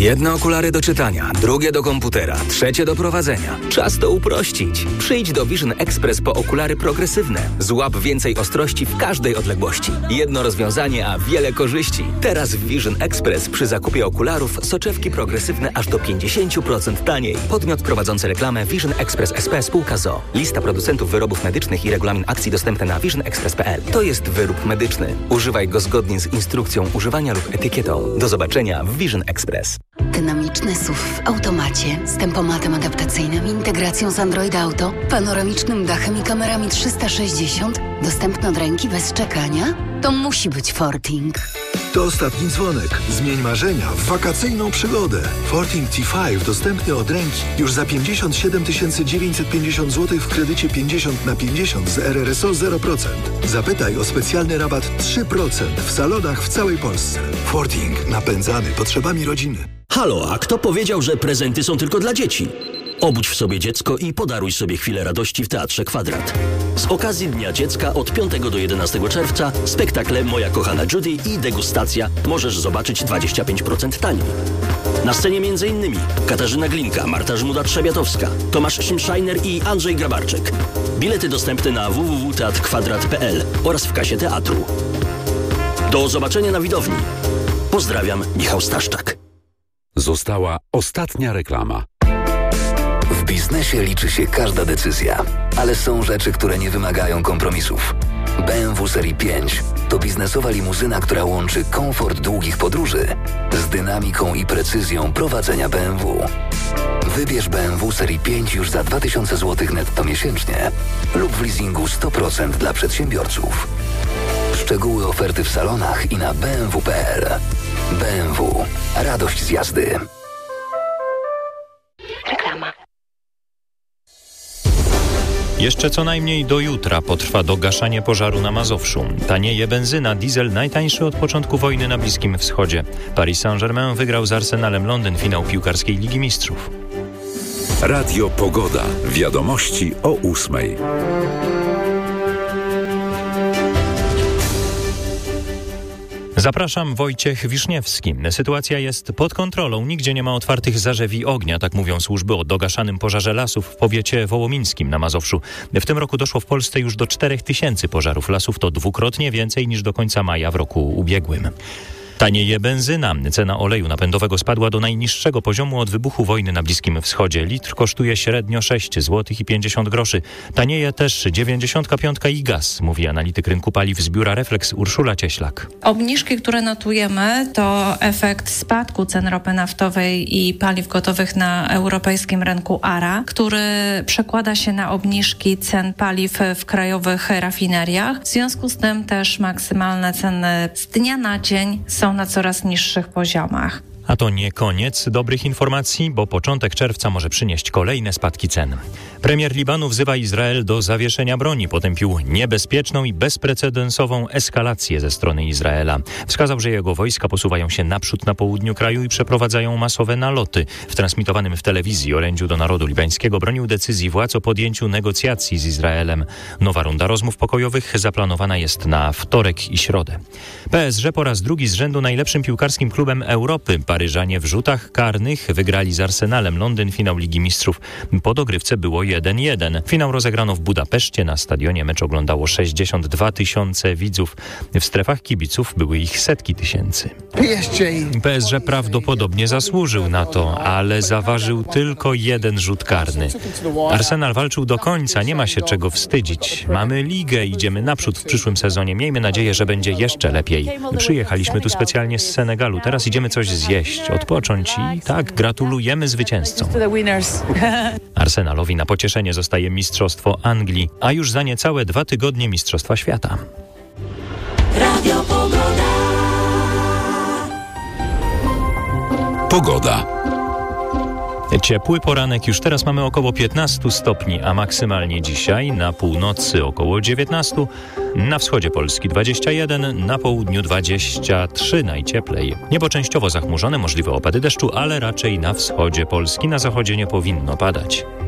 Jedne okulary do czytania, drugie do komputera, trzecie do prowadzenia. Czas to uprościć. Przyjdź do Vision Express po okulary progresywne. Złap więcej ostrości w każdej odległości. Jedno rozwiązanie, a wiele korzyści. Teraz w Vision Express przy zakupie okularów soczewki progresywne aż do 50% taniej. Podmiot prowadzący reklamę Vision Express SP spółka ZOO. Lista producentów wyrobów medycznych i regulamin akcji dostępne na visionexpress.pl. To jest wyrób medyczny. Używaj go zgodnie z instrukcją używania lub etykietą. Do zobaczenia w Vision Express. Dynamiczny SUV w automacie z tempomatem adaptacyjnym, integracją z Android Auto, panoramicznym dachem i kamerami 360, dostępny od ręki bez czekania? To musi być Forting. To ostatni dzwonek. Zmień marzenia w wakacyjną przygodę. Forting T5 dostępny od ręki już za 57 950 zł w kredycie 50/50 z RRSO 0%. Zapytaj o specjalny rabat 3% w salonach w całej Polsce. Forting. Napędzany potrzebami rodziny. Halo, a kto powiedział, że prezenty są tylko dla dzieci? Obudź w sobie dziecko i podaruj sobie chwilę radości w Teatrze Kwadrat. Z okazji Dnia Dziecka od 5 do 11 czerwca spektakle Moja kochana Judy i Degustacja możesz zobaczyć 25% taniej. Na scenie m.in. Katarzyna Glinka, Marta Żmuda-Trzebiatowska, Tomasz Szymszajner i Andrzej Grabarczyk. Bilety dostępne na www.teatrkwadrat.pl oraz w kasie teatru. Do zobaczenia na widowni. Pozdrawiam, Michał Staszczak. Została ostatnia reklama. W biznesie liczy się każda decyzja, ale są rzeczy, które nie wymagają kompromisów. BMW Serii 5 to biznesowa limuzyna, która łączy komfort długich podróży z dynamiką i precyzją prowadzenia BMW. Wybierz BMW Serii 5 już za 2000 zł netto miesięcznie lub w leasingu 100% dla przedsiębiorców. Szczegóły oferty w salonach i na bmw.pl. BMW. Radość z jazdy. Reklama. Jeszcze co najmniej do jutra potrwa dogaszanie pożaru na Mazowszu. Tanieje benzyna, diesel najtańszy od początku wojny na Bliskim Wschodzie. Paris Saint-Germain wygrał z Arsenalem Londyn finał piłkarskiej Ligi Mistrzów. Radio Pogoda. Wiadomości o 8:00. Zapraszam, Wojciech Wiszniewski. Sytuacja jest pod kontrolą. Nigdzie nie ma otwartych zarzewi ognia, tak mówią służby o dogaszanym pożarze lasów w powiecie wołomińskim na Mazowszu. W tym roku doszło w Polsce już do 4000 pożarów lasów. To dwukrotnie więcej niż do końca maja w roku ubiegłym. Tanieje benzyna. Cena oleju napędowego spadła do najniższego poziomu od wybuchu wojny na Bliskim Wschodzie. Litr kosztuje średnio 6 zł i 50 groszy. Tanieje też 95 i gaz, mówi analityk rynku paliw z biura Reflex Urszula Cieślak. Obniżki, które notujemy, to efekt spadku cen ropy naftowej i paliw gotowych na europejskim rynku ARA, który przekłada się na obniżki cen paliw w krajowych rafineriach. W związku z tym też maksymalne ceny z dnia na dzień są na coraz niższych poziomach. A to nie koniec dobrych informacji, bo początek czerwca może przynieść kolejne spadki cen. Premier Libanu wzywa Izrael do zawieszenia broni. Potępił niebezpieczną i bezprecedensową eskalację ze strony Izraela. Wskazał, że jego wojska posuwają się naprzód na południu kraju i przeprowadzają masowe naloty. W transmitowanym w telewizji orędziu do narodu libańskiego bronił decyzji władz o podjęciu negocjacji z Izraelem. Nowa runda rozmów pokojowych zaplanowana jest na wtorek i środę. PSG po raz drugi z rzędu najlepszym piłkarskim klubem Europy. Paryżanie w rzutach karnych wygrali z Arsenalem Londyn finał Ligi Mistrzów. Po dogrywce było 1-1. Finał rozegrano w Budapeszcie. Na stadionie mecz oglądało 62 000 widzów. W strefach kibiców były ich setki tysięcy. PSG prawdopodobnie zasłużył na to, ale zaważył tylko jeden rzut karny. Arsenal walczył do końca, nie ma się czego wstydzić. Mamy ligę, idziemy naprzód w przyszłym sezonie. Miejmy nadzieję, że będzie jeszcze lepiej. Przyjechaliśmy tu specjalnie z Senegalu. Teraz idziemy coś zjeść, odpocząć i tak gratulujemy zwycięzcom. Arsenalowi na pocieszenie zostaje Mistrzostwo Anglii, a już za niecałe 2 tygodnie Mistrzostwa Świata. Radio Pogoda. Ciepły poranek, już teraz mamy około 15 stopni, a maksymalnie dzisiaj na północy około 19, na wschodzie Polski 21, na południu 23 najcieplej. Niebo częściowo zachmurzone, możliwe opady deszczu, ale raczej na wschodzie Polski, na zachodzie nie powinno padać.